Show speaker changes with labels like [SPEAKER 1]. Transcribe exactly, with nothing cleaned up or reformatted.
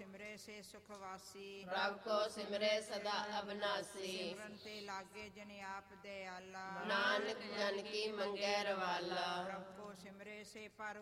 [SPEAKER 1] ਸਿਮਰੇ ਸੇ ਸੁਖ ਵਾਸੀ।
[SPEAKER 2] ਪ੍ਰਭ ਕੋ ਸਿਮਰੇ ਸਦਾ ਅਬਨਾਸੀ।
[SPEAKER 1] ਸਿਮਰਨ ਤੇ ਲਾਗੇ ਜਨ ਆਪ ਦਇਆਲਾ।
[SPEAKER 2] ਨਾਨਕ ਜਨ ਕੀ ਮੰਗੈ ਰਵਾਲਾ।
[SPEAKER 1] ਪ੍ਰਭ ਕੋ ਸਿਮਰੇ ਸੇ ਪਰ